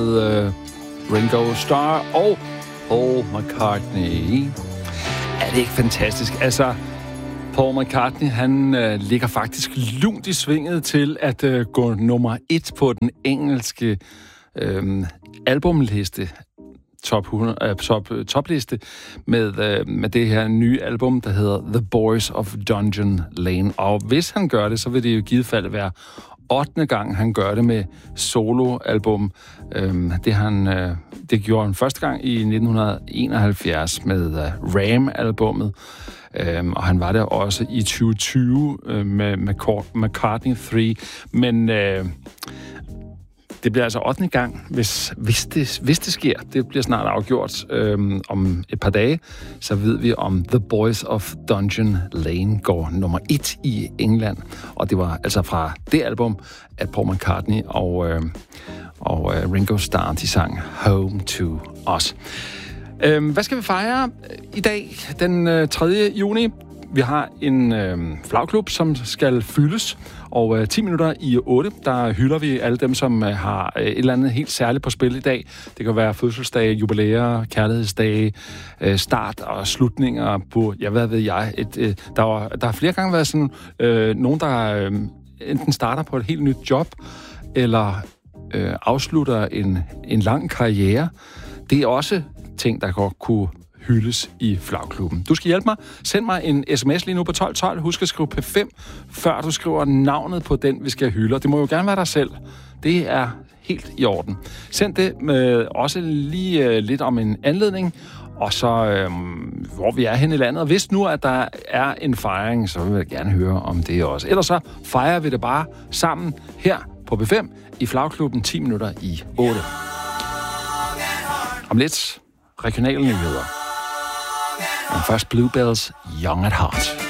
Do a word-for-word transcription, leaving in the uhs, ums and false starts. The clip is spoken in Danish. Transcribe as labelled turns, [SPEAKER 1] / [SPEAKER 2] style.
[SPEAKER 1] med uh, Ringo Starr og Paul McCartney. Er det ikke fantastisk? Altså, Paul McCartney, han uh, ligger faktisk lunt i svinget til at uh, gå nummer et på den engelske uh, albumliste. Top, hundrede, uh, top, uh, topliste med, uh, med det her nye album, der hedder The Boys of Dungeon Lane. Og hvis han gør det, så vil det jo i givet fald være ottende gang, han gør det med soloalbum. Um, det, han, uh, det gjorde han første gang i nitten enoghalvfjerds med uh, Ram-albummet. Um, og han var der også i tyve tyve uh, med McCartney tre. Men uh, det bliver altså ottende gang, hvis, hvis, det, hvis det sker. Det bliver snart afgjort øhm, om et par dage. Så ved vi, om The Boys of Dungeon Lane går nummer et i England. Og det var altså fra det album, at Paul McCartney og, øh, og øh, Ringo Starr, de sang Home to Us. Øhm, hvad skal vi fejre i dag, den øh, tredje juni? Vi har en øh, flagklub, som skal fyldes, og øh, ti minutter i otte, der hylder vi alle dem, som øh, har øh, et eller andet helt særligt på spil i dag. Det kan være fødselsdage, jubilæer, kærlighedsdage, øh, start og slutninger på, ja, hvad ved jeg. Et, øh, der, var, der har flere gange været sådan øh, nogen, der øh, enten starter på et helt nyt job, eller øh, afslutter en, en lang karriere. Det er også ting, der godt kunne hyldes i flagklubben. Du skal hjælpe mig. Send mig en sms lige nu på tolv tolv. Husk at skrive P fem, før du skriver navnet på den, vi skal hylde. Det må jo gerne være dig selv. Det er helt i orden. Send det med også lige øh, lidt om en anledning, og så øh, hvor vi er hen i landet. Og hvis nu, at der er en fejring, så vil jeg gerne høre om det også. Ellers så fejrer vi det bare sammen her på P fem i flagklubben ti minutter i otte. Om lidt regionale nyheder. Men først Bluebells Young at Heart.